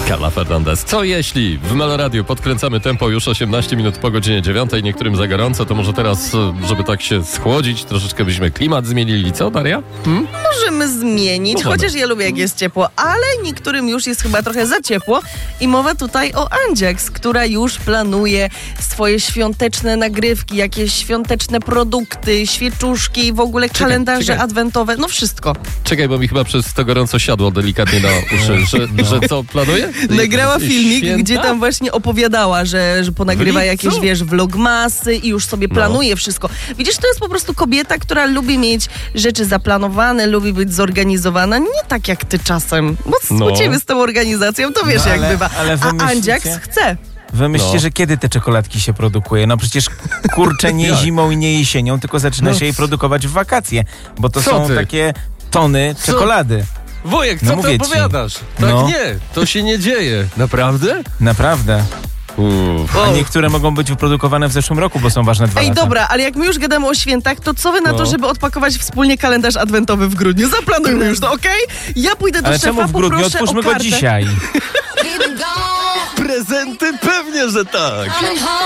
Carla Fernandez. Co jeśli w Meloradiu podkręcamy tempo już 18 minut po godzinie 9, niektórym za gorąco, to może teraz, żeby tak się schłodzić, troszeczkę byśmy klimat zmienili. Co, Daria? Możemy zmienić, chociaż ja lubię jak jest ciepło, ale niektórym już jest chyba trochę za ciepło i mowa tutaj o Andziaks, która już planuje swoje świąteczne nagrywki, jakieś świąteczne produkty, świeczuszki, w ogóle kalendarze adwentowe, no wszystko. Czekaj, bo mi chyba przez to gorąco siadło delikatnie na uszy, że co planuje? Nagrała filmik, Święta? gdzie tam właśnie opowiadała, że ponagrywa jakieś, vlogmasy i już sobie planuje wszystko. Widzisz, to jest po prostu kobieta, która lubi mieć rzeczy zaplanowane, lubi być zorganizowana, nie tak jak ty czasem. Bo u ciebie z tą organizacją to wiesz jak bywa. A Andziaks chce. Wy myślicie, że kiedy te czekoladki się produkuje? No przecież kurczę nie zimą i nie jesienią, tylko zaczyna się je produkować w wakacje, bo to są takie tony czekolady. Wujek, co ty opowiadasz? Tak nie, to się nie dzieje. Naprawdę? Naprawdę. A niektóre mogą być wyprodukowane w zeszłym roku, bo są ważne 2 lata. Dobra, ale jak my już gadamy o świętach, to co wy na to, żeby odpakować wspólnie kalendarz adwentowy w grudniu? Zaplanujmy już to, okej? Ja pójdę do ale szefa, czemu w grudniu? poproszę Otwórzmy o kartę. go dzisiaj. Prezenty pewnie, że tak.